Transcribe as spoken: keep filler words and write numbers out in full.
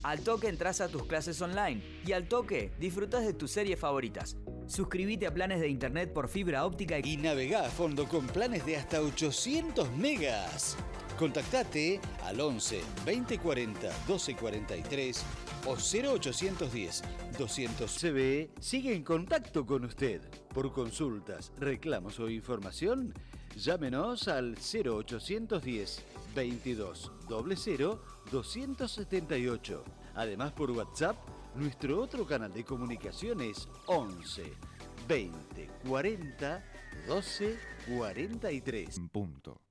Al toque entras a tus clases online y al toque disfrutas de tus series favoritas. Suscríbete a planes de internet por fibra óptica y navegá a fondo con planes de hasta ochocientos megas. Contactate al once veinte cuarenta doce cuarenta y tres o cero ochocientos diez doscientos. C B E sigue en contacto con usted. Por consultas, reclamos o información, llámenos al cero ochocientos diez veintidós cero cero doscientos setenta y ocho. Además, por WhatsApp, nuestro otro canal de comunicación es once veinte cuarenta doce cuarenta y tres. Punto.